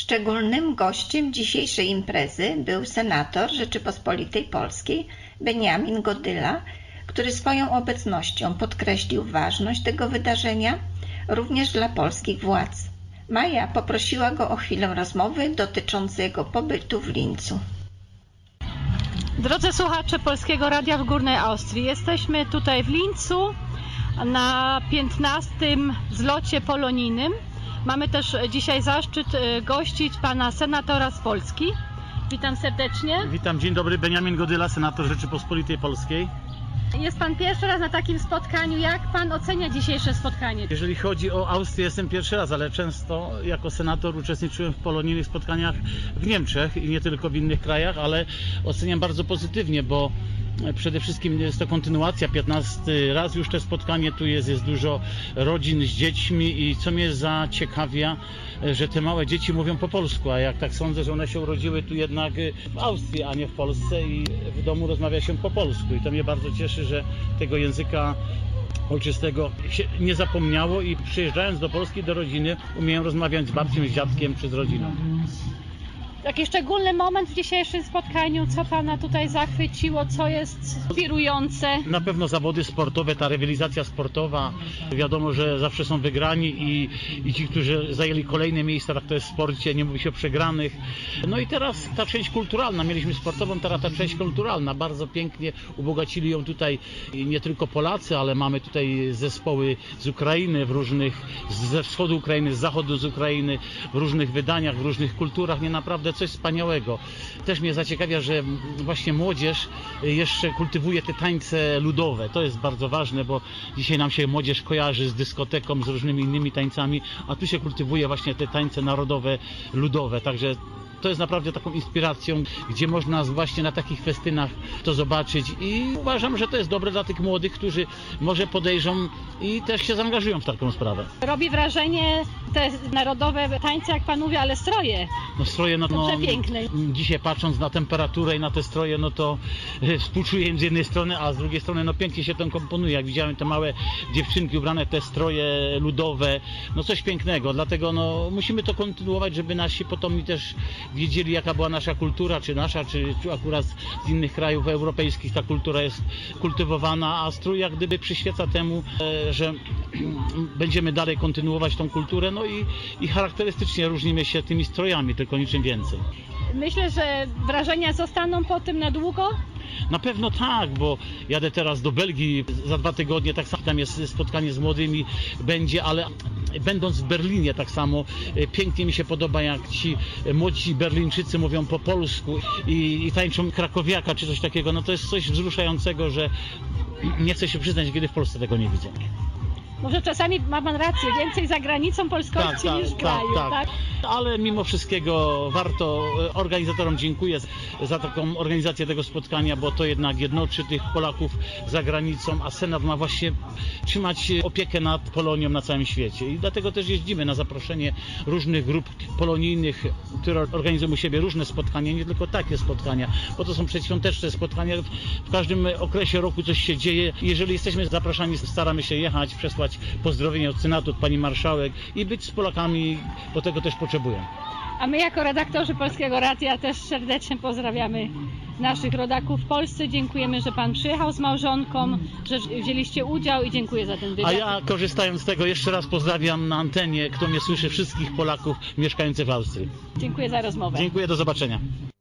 Szczególnym gościem dzisiejszej imprezy był senator Rzeczypospolitej Polskiej Beniamin Godyla, który swoją obecnością podkreślił ważność tego wydarzenia również dla polskich władz. Maja poprosiła go o chwilę rozmowy dotyczącego pobytu w Lincu. Drodzy słuchacze Polskiego Radia w Górnej Austrii, jesteśmy tutaj w Lincu na 15. zlocie polonijnym. Mamy też dzisiaj zaszczyt gościć pana senatora z Polski. Witam serdecznie. Witam, dzień dobry, Beniamin Godyla, senator Rzeczypospolitej Polskiej. Jest pan pierwszy raz na takim spotkaniu. Jak pan ocenia dzisiejsze spotkanie? Jeżeli chodzi o Austrię, jestem pierwszy raz, ale często jako senator uczestniczyłem w polonijnych spotkaniach w Niemczech i nie tylko w innych krajach, ale oceniam bardzo pozytywnie, bo przede wszystkim jest to kontynuacja, 15 raz już te spotkanie tu jest dużo rodzin z dziećmi i co mnie zaciekawia, że te małe dzieci mówią po polsku, a jak tak sądzę, że one się urodziły tu jednak w Austrii, a nie w Polsce i w domu rozmawia się po polsku i to mnie bardzo cieszy, że tego języka ojczystego się nie zapomniało i przyjeżdżając do Polski, do rodziny, umieją rozmawiać z babcią, z dziadkiem czy z rodziną. Jakiś szczególny moment w dzisiejszym spotkaniu, co pana tutaj zachwyciło, co jest inspirujące? Na pewno zawody sportowe, ta rywalizacja sportowa, wiadomo, że zawsze są wygrani i ci, którzy zajęli kolejne miejsca, tak to jest w sporcie, nie mówi się o przegranych. No i teraz ta część kulturalna, mieliśmy sportową, teraz ta część kulturalna, bardzo pięknie ubogacili ją tutaj nie tylko Polacy, ale mamy tutaj zespoły z Ukrainy, ze wschodu Ukrainy, z zachodu z Ukrainy, w różnych wydaniach, w różnych kulturach, nie naprawdę coś wspaniałego. Też mnie zaciekawia, że właśnie młodzież jeszcze kultywuje te tańce ludowe. To jest bardzo ważne, bo dzisiaj nam się młodzież kojarzy z dyskoteką, z różnymi innymi tańcami, a tu się kultywuje właśnie te tańce narodowe, ludowe. Także to jest naprawdę taką inspiracją, gdzie można właśnie na takich festynach to zobaczyć i uważam, że to jest dobre dla tych młodych, którzy może podejrzą i też się zaangażują w taką sprawę. Robi wrażenie te narodowe tańce, jak pan mówi, ale stroje. No stroje, przepiękne. Dzisiaj patrząc na temperaturę i na te stroje, no to współczuję im z jednej strony, a z drugiej strony no pięknie się to komponuje. Jak widziałem te małe dziewczynki ubrane, te stroje ludowe, no coś pięknego. Dlatego no musimy to kontynuować, żeby nasi potomni też wiedzieli, jaka była nasza kultura, czy nasza, czy akurat z innych krajów europejskich ta kultura jest kultywowana, a strój jak gdyby przyświeca temu, że będziemy dalej kontynuować tą kulturę, no i charakterystycznie różnimy się tymi strojami, tylko niczym więcej. Myślę, że wrażenia zostaną po tym na długo? Na pewno tak, bo jadę teraz do Belgii za 2 tygodnie, tak samo tam jest spotkanie z młodymi będzie, ale będąc w Berlinie tak samo pięknie mi się podoba, jak ci młodzi Berlińczycy mówią po polsku i tańczą krakowiaka czy coś takiego, no to jest coś wzruszającego, że nie chcę się przyznać, kiedy w Polsce tego nie widzę. Może czasami ma pan rację, więcej za granicą polskości niż w kraju, tak? Ale mimo wszystkiego warto, organizatorom dziękuję za taką organizację tego spotkania, bo to jednak jednoczy tych Polaków za granicą, a Senat ma właśnie trzymać opiekę nad Polonią na całym świecie i dlatego też jeździmy na zaproszenie różnych grup polonijnych, które organizują u siebie różne spotkania, nie tylko takie spotkania, bo to są przedświąteczne spotkania, w każdym okresie roku coś się dzieje. Jeżeli jesteśmy zapraszani, staramy się jechać, przesłać pozdrowienia od Senatu, od pani marszałek i być z Polakami, bo tego też potrzebujemy. A my jako redaktorzy Polskiego Radia też serdecznie pozdrawiamy naszych rodaków w Polsce. Dziękujemy, że pan przyjechał z małżonką, że wzięliście udział i dziękuję za ten wywiad. A ja korzystając z tego jeszcze raz pozdrawiam na antenie, kto mnie słyszy, wszystkich Polaków mieszkających w Austrii. Dziękuję za rozmowę. Dziękuję, do zobaczenia.